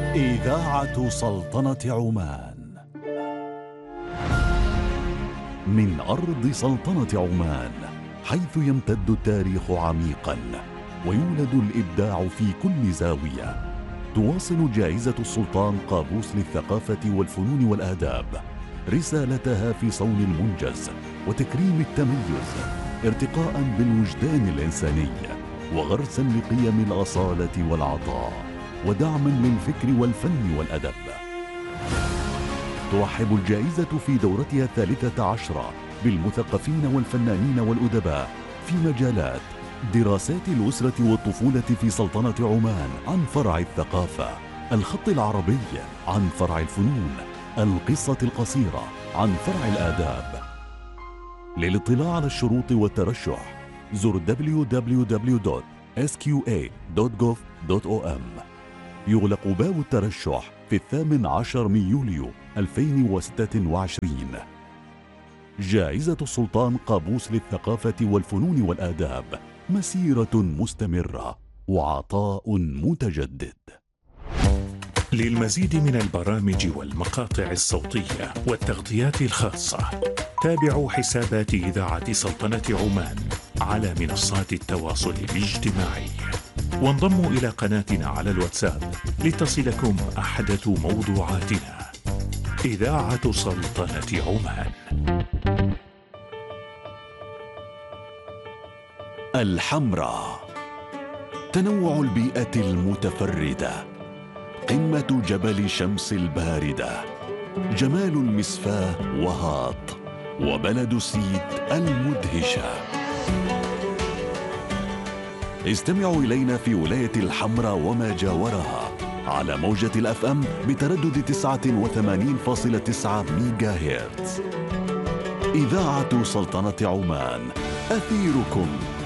إذاعة سلطنة عمان. من أرض سلطنة عمان، حيث يمتد التاريخ عميقاً ويولد الإبداع في كل زاوية، تواصل جائزة السلطان قابوس للثقافة والفنون والآداب رسالتها في صون المنجز وتكريم التميز، ارتقاء بالوجدان الإنساني وغرسا لقيم الأصالة والعطاء ودعما للفكر والفن والأدب. ترحب الجائزة في دورتها 13 بالمثقفين والفنانين والأدباء في مجالات دراسات الأسرة والطفولة في سلطنة عمان عن فرع الثقافة، الخط العربي عن فرع الفنون، القصة القصيرة عن فرع الآداب. للاطلاع على الشروط والترشح زر www.sqa.gov.om. يغلق باب الترشح في 18 يوليو 2026. جائزة السلطان قابوس للثقافة والفنون والآداب، مسيرة مستمرة وعطاء متجدد. للمزيد من البرامج والمقاطع الصوتية والتغطيات الخاصة، تابعوا حسابات إذاعة سلطنة عمان على منصات التواصل الاجتماعي، وانضموا إلى قناتنا على الواتساب لتصلكم أحدث موضوعاتنا. إذاعة سلطنة عمان. الحمراء، تنوع البيئة المتفردة، قمة جبل شمس الباردة، جمال المسفاة وهاط، وبلد سيت المدهشة. استمعوا إلينا في ولاية الحمراء وما جاورها على موجة الأف أم بتردد 89.9 ميجا هرتز. إذاعة سلطنة عمان، أثيركم